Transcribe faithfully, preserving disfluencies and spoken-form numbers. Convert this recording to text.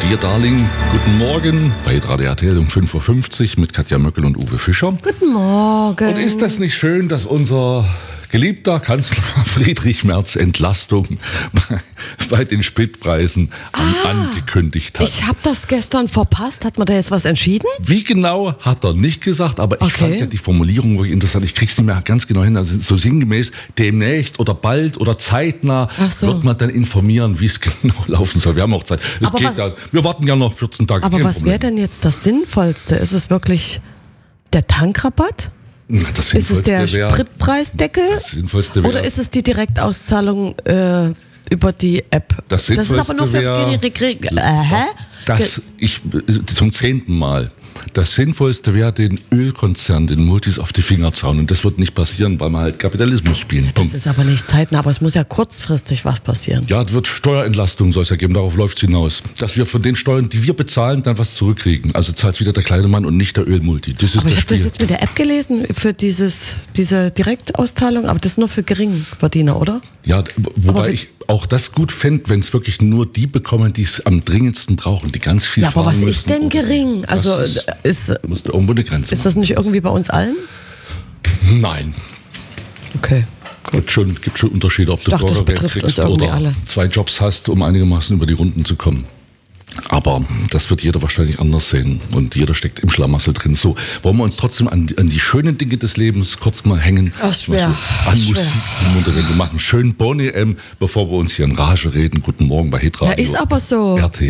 Dear Darling, guten Morgen bei Radio R T L um fünf Uhr fünfzig mit Katja Möckel und Uwe Fischer. Guten Morgen. Und ist das nicht schön, dass unser geliebter Kanzler Friedrich Merz Entlastung bei, bei den Spritpreisen an, ah, angekündigt hat? Ich habe das gestern verpasst. Hat man da jetzt was entschieden? Wie genau, hat er nicht gesagt, aber ich Okay. fand ja die Formulierung wirklich interessant. Ich krieg's nicht mehr ganz genau hin. Also so sinngemäß, demnächst oder bald oder zeitnah Ach so. wird man dann informieren, wie es genau laufen soll. Wir haben auch Zeit. Es Aber geht was- ja, wir warten ja noch vierzehn Tage. Aber kein was Problem. wäre denn jetzt das Sinnvollste? Ist es wirklich der Tankrabatt? Na, das Ist es der Sinnvollste wär- Spritpreisdeckel? Das Sinnvollste wär- Oder ist es die Direktauszahlung äh, über die App? Das ist aber nur für Sinnvollste Re- Re- wär- äh, hä? Das, ich, zum zehnten Mal. Das Sinnvollste wäre, den Ölkonzern, den Multis auf die Finger zu hauen. Und das wird nicht passieren, weil wir halt Kapitalismus spielen. Das Punkt. ist aber nicht zeitnah, aber es muss ja kurzfristig was passieren. Ja, es wird Steuerentlastung soll es ja geben, darauf läuft es hinaus. Dass wir von den Steuern, die wir bezahlen, dann was zurückkriegen. Also zahlt wieder der kleine Mann und nicht der Ölmulti. Das ist Aber ich das habe das Spiel. jetzt mit der App gelesen für dieses, diese Direktauszahlung, aber das ist nur für Geringverdiener, oder? Ja, d- wobei Aber ich auch das gut fände, wenn es wirklich nur die bekommen, die es am dringendsten brauchen, die ganz viel Ja, aber fahren was müssen. ist denn oder- gering? Also Das ist, ist, muss irgendwo eine Grenze ist das nicht irgendwie bei uns allen? machen. Nein. Okay. Gibt schon, gibt schon Unterschiede, ob du dachte, das Bürgergeld betrifft uns kriegst irgendwie oder alle. zwei Jobs hast, um einigermaßen über die Runden zu kommen. Aber das wird jeder wahrscheinlich anders sehen und jeder steckt im Schlamassel drin. So, wollen wir uns trotzdem an, an die schönen Dinge des Lebens kurz mal hängen? Ach, schwer. So, an Schwer. Musik zum Mundreden. Wir machen schön Bonnie M, bevor wir uns hier in Rage reden. Guten Morgen bei Hitradio. Ja, ist aber so. R T